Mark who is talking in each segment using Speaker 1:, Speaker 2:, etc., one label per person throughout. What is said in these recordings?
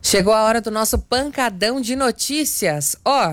Speaker 1: Chegou a hora do nosso pancadão de notícias.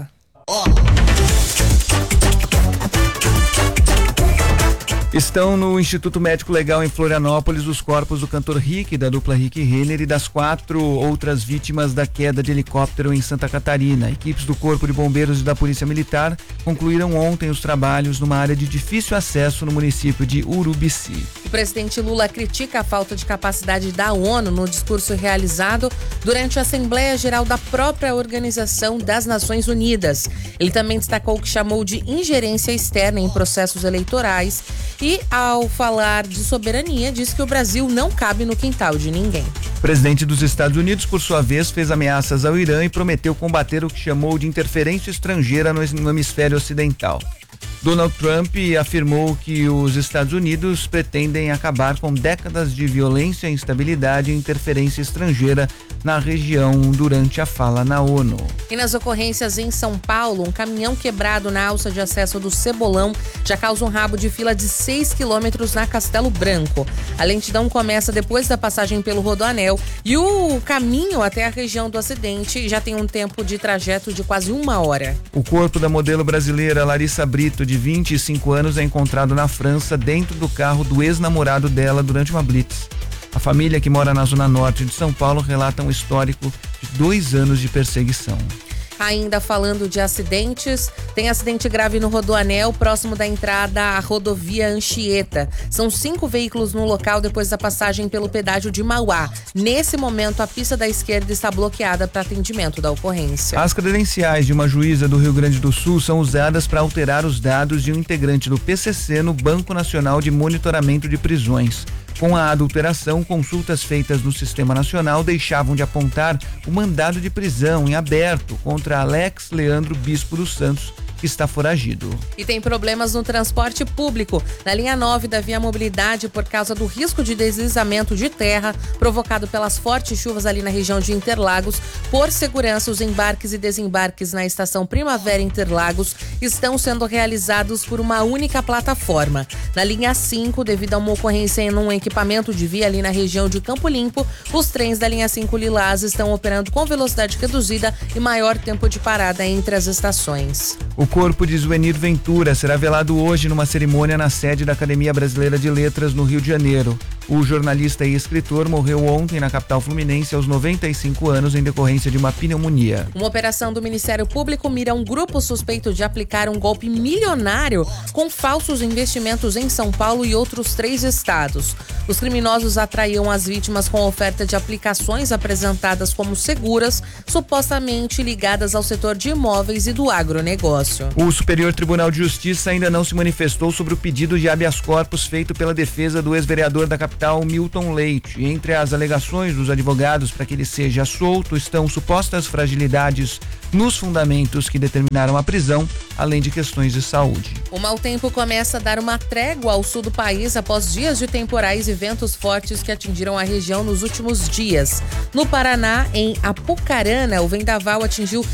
Speaker 2: Estão no Instituto Médico Legal em Florianópolis os corpos do cantor Rick, da dupla Rick Renner, e das 4 outras vítimas da queda de helicóptero em Santa Catarina. Equipes do Corpo de Bombeiros e da Polícia Militar concluíram ontem os trabalhos numa área de difícil acesso no município de Urubici.
Speaker 1: O presidente Lula critica a falta de capacidade da ONU no discurso realizado durante a Assembleia Geral da própria Organização das Nações Unidas. Ele também destacou o que chamou de ingerência externa em processos eleitorais e, ao falar de soberania, disse que o Brasil não cabe no quintal de ninguém.
Speaker 2: O presidente dos Estados Unidos, por sua vez, fez ameaças ao Irã e prometeu combater o que chamou de interferência estrangeira no hemisfério ocidental. Donald Trump afirmou que os Estados Unidos pretendem acabar com décadas de violência, instabilidade e interferência estrangeira na região durante a fala na ONU.
Speaker 1: E nas ocorrências em São Paulo, um caminhão quebrado na alça de acesso do Cebolão já causa um rabo de fila de 6 quilômetros na Castelo Branco. A lentidão começa depois da passagem pelo Rodoanel e o caminho até a região do acidente já tem um tempo de trajeto de quase 1 hora.
Speaker 2: O corpo da modelo brasileira Larissa Brito, de 25 anos, é encontrado na França dentro do carro do ex-namorado dela durante uma blitz. A família, que mora na zona norte de São Paulo, relata um histórico de 2 anos de perseguição.
Speaker 1: Ainda falando de acidentes, tem acidente grave no Rodoanel, próximo da entrada à rodovia Anchieta. São 5 veículos no local depois da passagem pelo pedágio de Mauá. Nesse momento, a pista da esquerda está bloqueada para atendimento da ocorrência.
Speaker 2: As credenciais de uma juíza do Rio Grande do Sul são usadas para alterar os dados de um integrante do PCC no Banco Nacional de Monitoramento de Prisões. Com a adulteração, consultas feitas no Sistema Nacional deixavam de apontar o mandado de prisão em aberto contra Alex Leandro Bispo dos Santos, que está foragido.
Speaker 1: E tem problemas no transporte público. Na linha 9 da Via Mobilidade, por causa do risco de deslizamento de terra provocado pelas fortes chuvas ali na região de Interlagos. Por segurança, os embarques e desembarques na estação Primavera Interlagos estão sendo realizados por uma única plataforma. Na linha 5, devido a uma ocorrência em um equipamento de via ali na região de Campo Limpo, os trens da linha 5 Lilás estão operando com velocidade reduzida e maior tempo de parada entre as estações.
Speaker 2: O corpo de Zuenir Ventura será velado hoje numa cerimônia na sede da Academia Brasileira de Letras, no Rio de Janeiro. O jornalista e escritor morreu ontem na capital fluminense aos 95 anos em decorrência de uma pneumonia.
Speaker 1: Uma operação do Ministério Público mira um grupo suspeito de aplicar um golpe milionário com falsos investimentos em São Paulo e outros 3 estados. Os criminosos atraíam as vítimas com oferta de aplicações apresentadas como seguras, supostamente ligadas ao setor de imóveis e do agronegócio.
Speaker 2: O Superior Tribunal de Justiça ainda não se manifestou sobre o pedido de habeas corpus feito pela defesa do ex-vereador da capital, Milton Leite. Entre as alegações dos advogados para que ele seja solto estão supostas fragilidades nos fundamentos que determinaram a prisão, além de questões de saúde.
Speaker 1: O mau tempo começa a dar uma trégua ao sul do país após dias de temporais e ventos fortes que atingiram a região nos últimos dias. No Paraná, em Apucarana, o vendaval atingiu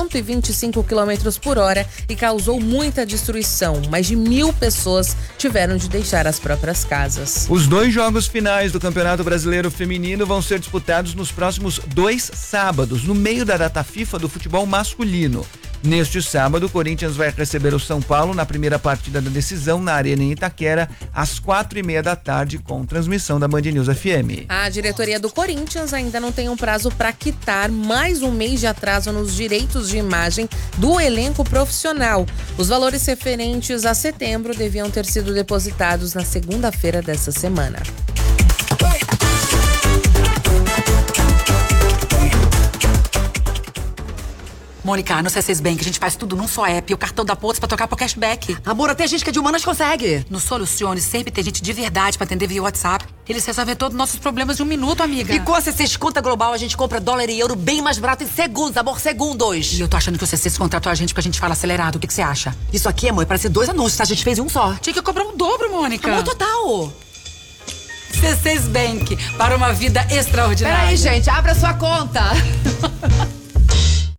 Speaker 1: 125 km por hora e causou muita destruição. Mais de 1.000 pessoas tiveram de deixar as próprias casas.
Speaker 2: Os 2 jogos finais do Campeonato Brasileiro Feminino vão ser disputados nos próximos 2 sábados, no meio da data FIFA do futebol masculino. Neste sábado, o Corinthians vai receber o São Paulo na primeira partida da decisão na Arena em Itaquera, às 4:30 da tarde, com transmissão da Band News FM.
Speaker 1: A diretoria do Corinthians ainda não tem um prazo para quitar mais um mês de atraso nos direitos de imagem do elenco profissional. Os valores referentes a setembro deviam ter sido depositados na segunda-feira dessa semana.
Speaker 3: Mônica, no C6 Bank a gente faz tudo num só app. O cartão da Pontos pra trocar por cashback.
Speaker 4: Amor, até gente que é de humanas consegue.
Speaker 3: No Solucione sempre tem gente de verdade pra atender via WhatsApp. Eles resolvem todos os nossos problemas em 1 minuto, amiga.
Speaker 4: E com a C6 Conta Global a gente compra dólar e euro bem mais barato em segundos, amor, segundos.
Speaker 3: E eu tô achando que o C6 contratou a gente porque a gente fala acelerado. O que você acha?
Speaker 4: Isso aqui, amor, parece 2 anúncios, tá? A gente fez um só.
Speaker 3: Tinha que cobrar um dobro, Mônica.
Speaker 4: Amor, total.
Speaker 3: C6 Bank, para uma vida extraordinária.
Speaker 4: Peraí, gente, abra sua conta.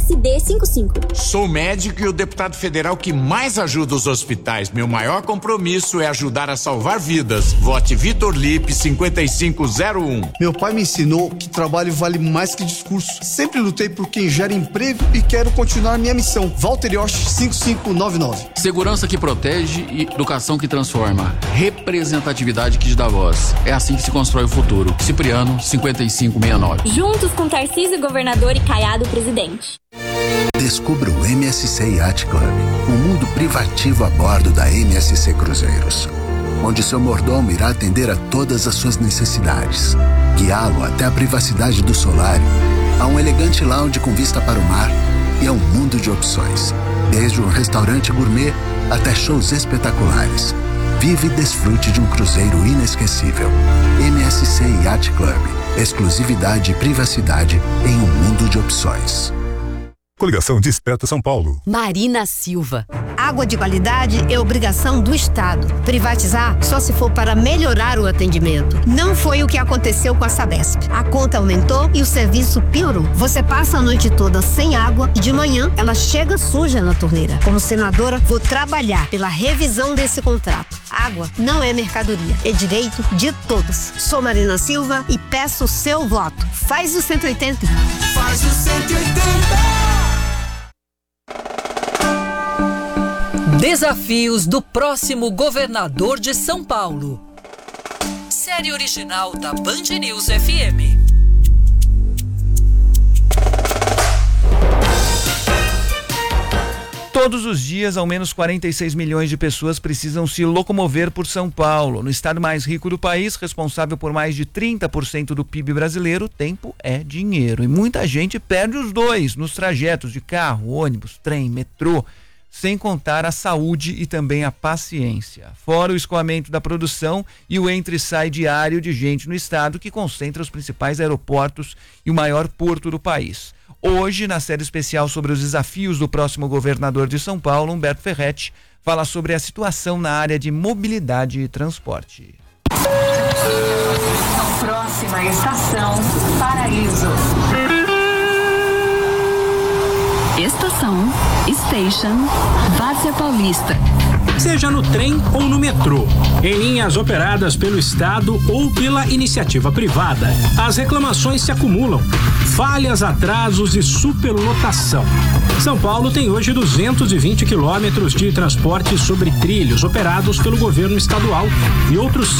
Speaker 5: SD55.
Speaker 6: Sou médico e o deputado federal que mais ajuda os hospitais. Meu maior compromisso é ajudar a salvar vidas. Vote Vitor Lipe 5501.
Speaker 7: Meu pai me ensinou que trabalho vale mais que discurso. Sempre lutei por quem gera emprego e quero continuar minha missão. Walter Yosh 5599.
Speaker 8: Segurança que protege e educação que transforma. Representatividade que te dá voz. É assim que se constrói o futuro. Cipriano 5569.
Speaker 5: Juntos com Tarcísio governador e Caiado presidente.
Speaker 9: Descubra o MSC Yacht Club, um mundo privativo a bordo da MSC Cruzeiros, onde seu mordomo irá atender a todas as suas necessidades, guiá-lo até a privacidade do solário, a um elegante lounge com vista para o mar e a um mundo de opções, desde um restaurante gourmet até shows espetaculares. Vive e desfrute de um cruzeiro inesquecível. MSC Yacht Club, exclusividade e privacidade em um mundo de opções.
Speaker 10: Coligação Desperta São Paulo.
Speaker 11: Marina Silva.
Speaker 12: Água de qualidade é obrigação do Estado. Privatizar só se for para melhorar o atendimento. Não foi o que aconteceu com a Sabesp. A conta aumentou e o serviço piorou. Você passa a noite toda sem água e de manhã ela chega suja na torneira. Como senadora, vou trabalhar pela revisão desse contrato. Água não é mercadoria, é direito de todos. Sou Marina Silva e peço o seu voto. Faz o 180.
Speaker 13: Faz o 180.
Speaker 14: Desafios do próximo governador de São Paulo. Série original da Band News FM.
Speaker 2: Todos os dias, ao menos 46 milhões de pessoas precisam se locomover por São Paulo. No estado mais rico do país, responsável por mais de 30% do PIB brasileiro, tempo é dinheiro. E muita gente perde os dois nos trajetos de carro, ônibus, trem, metrô, sem contar a saúde e também a paciência. Fora o escoamento da produção e o entra e sai diário de gente no estado, que concentra os principais aeroportos e o maior porto do país. Hoje, na série especial sobre os desafios do próximo governador de São Paulo, Humberto Ferretti fala sobre a situação na área de mobilidade e transporte.
Speaker 15: Próxima estação, Paraíso.
Speaker 16: Estação Station Várzea Paulista.
Speaker 17: Seja no trem ou no metrô, em linhas operadas pelo Estado ou pela iniciativa privada, as reclamações se acumulam. Falhas, atrasos e superlotação. São Paulo tem hoje 220 quilômetros de transporte sobre trilhos operados pelo governo estadual e outros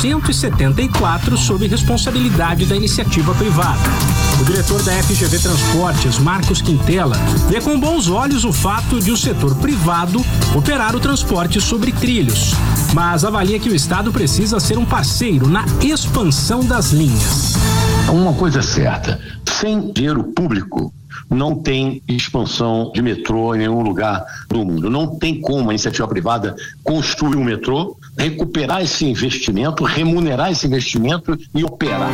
Speaker 17: 174 sob responsabilidade da iniciativa privada. O diretor da FGV Transportes, Marcos Quintela, vê com bons olhos o fato de o setor privado operar o transporte sobre trilhos, mas avalia que o Estado precisa ser um parceiro na expansão das linhas.
Speaker 18: Uma coisa é certa, sem dinheiro público não tem expansão de metrô em nenhum lugar do mundo. Não tem como a iniciativa privada construir um metrô, recuperar esse investimento, remunerar esse investimento e operar.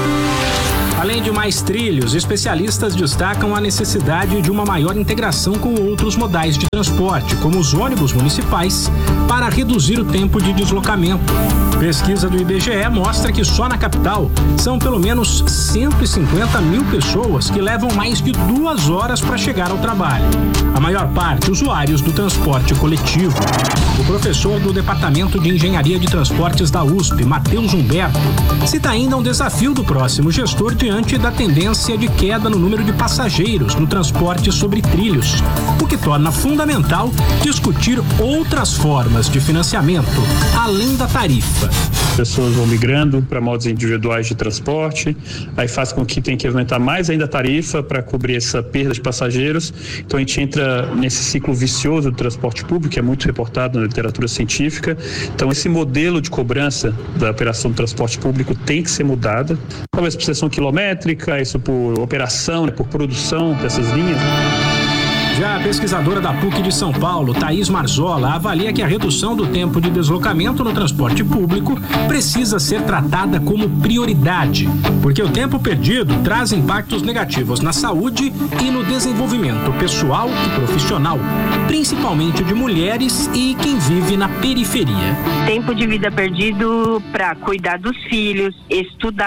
Speaker 17: Além de mais trilhos, especialistas destacam a necessidade de uma maior integração com outros modais de transporte, como os ônibus municipais, para reduzir o tempo de deslocamento. Pesquisa do IBGE mostra que só na capital são pelo menos 150 mil pessoas que levam mais de 2 horas para chegar ao trabalho. A maior parte, usuários do transporte coletivo. O professor do Departamento de Engenharia de Transportes da USP, Matheus Humberto, cita ainda um desafio do próximo gestor diante da tendência de queda no número de passageiros no transporte sobre trilhos, o que torna fundamental discutir outras formas de financiamento, além da tarifa.
Speaker 19: Pessoas vão migrando para modos individuais de transporte, aí faz com que tenha que aumentar mais ainda a tarifa para cobrir essa perda de passageiros. Então a gente entra nesse ciclo vicioso do transporte público, que é muito reportado na literatura científica. Então esse modelo de cobrança da operação do transporte público tem que ser mudada, talvez por seção quilométrica, isso por operação, por produção dessas linhas.
Speaker 17: Já a pesquisadora da PUC de São Paulo, Thaís Marzola, avalia que a redução do tempo de deslocamento no transporte público precisa ser tratada como prioridade, porque o tempo perdido traz impactos negativos na saúde e no desenvolvimento pessoal e profissional, principalmente de mulheres e quem vive na periferia.
Speaker 20: Tempo de vida perdido para cuidar dos filhos, estudar,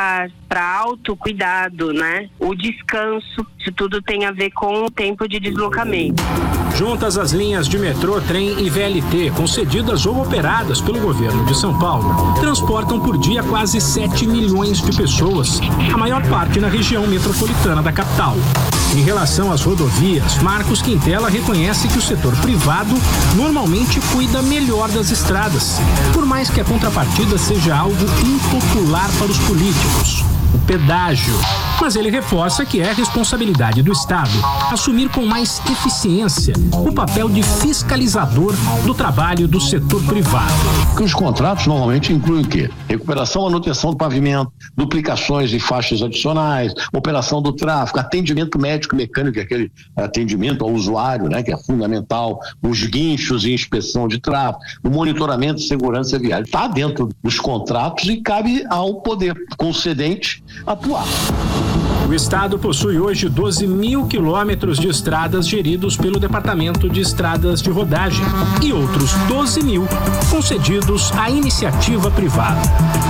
Speaker 11: para autocuidado, né? O descanso, isso tudo tem a ver com o tempo de deslocamento.
Speaker 17: Juntas as linhas de metrô, trem e VLT, concedidas ou operadas pelo governo de São Paulo, transportam por dia quase 7 milhões de pessoas, a maior parte na região metropolitana da capital. Em relação às rodovias, Marcos Quintela reconhece que o setor privado normalmente cuida melhor das estradas, por mais que a contrapartida seja algo impopular para os políticos. O pedágio. Mas ele reforça que é responsabilidade do Estado assumir com mais eficiência o papel de fiscalizador do trabalho do setor privado.
Speaker 18: Os contratos normalmente incluem o quê? Recuperação, manutenção do pavimento, duplicações e faixas adicionais, operação do tráfego, atendimento médico e mecânico, aquele atendimento ao usuário, né, que é fundamental, os guinchos e inspeção de tráfego, o monitoramento de segurança viária. Está dentro dos contratos e cabe ao poder concedente atuar.
Speaker 17: O Estado possui hoje 12 mil quilômetros de estradas geridos pelo Departamento de Estradas de Rodagem e outros 12 mil concedidos à iniciativa privada.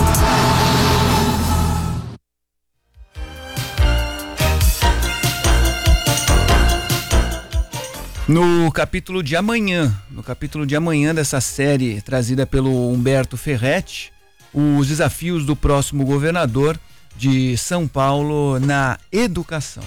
Speaker 2: No capítulo de amanhã dessa série trazida pelo Humberto Ferretti, os desafios do próximo governador de São Paulo na educação.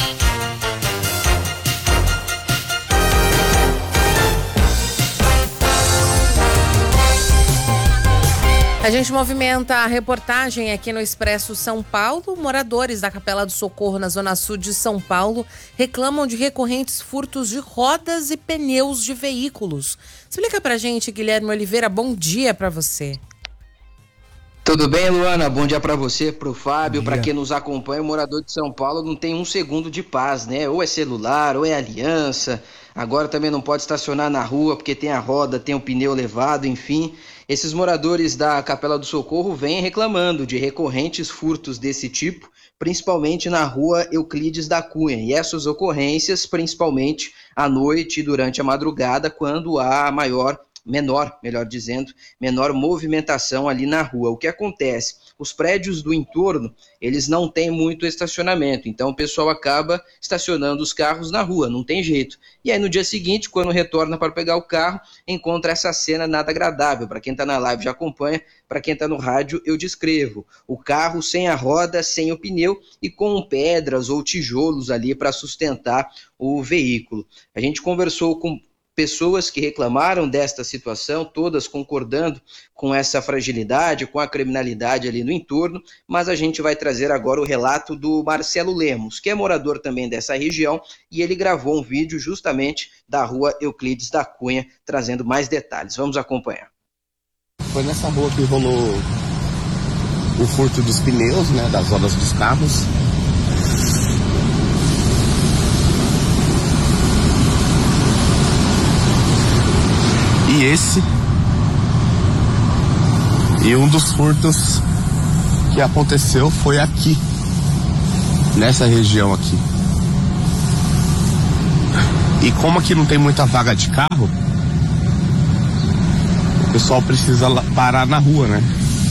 Speaker 1: A gente movimenta a reportagem aqui no Expresso São Paulo. Moradores da Capela do Socorro, na Zona Sul de São Paulo, reclamam de recorrentes furtos de rodas e pneus de veículos. Explica pra gente, Guilherme Oliveira, bom dia pra você.
Speaker 20: Tudo bem, Luana? Bom dia pra você, pro Fábio, pra quem nos acompanha. O morador de São Paulo não tem um segundo de paz, né? Ou é celular, ou é aliança. Agora também não pode estacionar na rua porque tem a roda, tem o pneu levado, enfim. Esses moradores da Capela do Socorro vêm reclamando de recorrentes furtos desse tipo, principalmente na rua Euclides da Cunha. E essas ocorrências, principalmente à noite e durante a madrugada, quando há menor movimentação ali na rua. O que acontece? Os prédios do entorno, eles não têm muito estacionamento, então o pessoal acaba estacionando os carros na rua, não tem jeito. E aí no dia seguinte, quando retorna para pegar o carro, encontra essa cena nada agradável. Para quem está na live já acompanha, para quem está no rádio eu descrevo. O carro sem a roda, sem o pneu e com pedras ou tijolos ali para sustentar o veículo. A gente conversou com pessoas que reclamaram desta situação, todas concordando com essa fragilidade, com a criminalidade ali no entorno, mas a gente vai trazer agora o relato do Marcelo Lemos, que é morador também dessa região, e ele gravou um vídeo justamente da rua Euclides da Cunha, trazendo mais detalhes. Vamos acompanhar.
Speaker 21: Foi nessa rua que rolou o furto dos pneus, né, das rodas dos carros. E esse, e um dos furtos que aconteceu foi aqui, nessa região aqui. E como aqui não tem muita vaga de carro, o pessoal precisa parar na rua, né?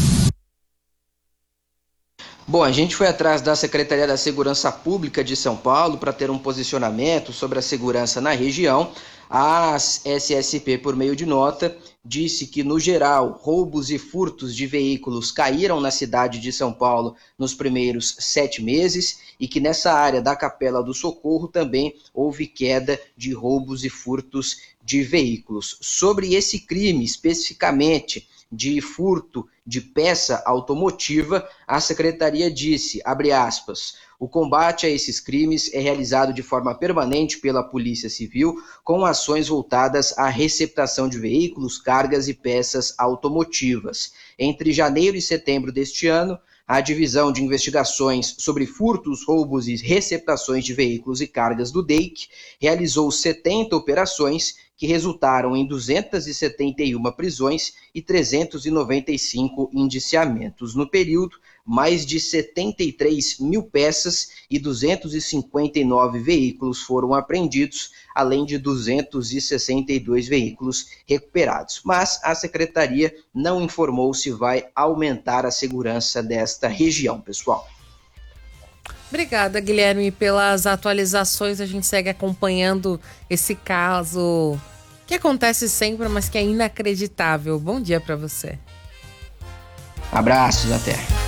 Speaker 20: Bom, a gente foi atrás da Secretaria da Segurança Pública de São Paulo para ter um posicionamento sobre a segurança na região. A SSP, por meio de nota, disse que, no geral, roubos e furtos de veículos caíram na cidade de São Paulo nos primeiros 7 meses e que nessa área da Capela do Socorro também houve queda de roubos e furtos de veículos. Sobre esse crime, especificamente de furto de peça automotiva, a Secretaria disse, abre aspas, o combate a esses crimes é realizado de forma permanente pela Polícia Civil, com ações voltadas à receptação de veículos, cargas e peças automotivas. Entre janeiro e setembro deste ano, a Divisão de Investigações sobre Furtos, Roubos e Receptações de Veículos e Cargas do DEIC realizou 70 operações que resultaram em 271 prisões e 395 indiciamentos. No período, mais de 73 mil peças e 259 veículos foram apreendidos, além de 262 veículos recuperados. Mas a Secretaria não informou se vai aumentar a segurança desta região, pessoal.
Speaker 1: Obrigada, Guilherme, pelas atualizações. A gente segue acompanhando esse caso que acontece sempre, mas que é inacreditável. Bom dia para você.
Speaker 20: Abraços, até.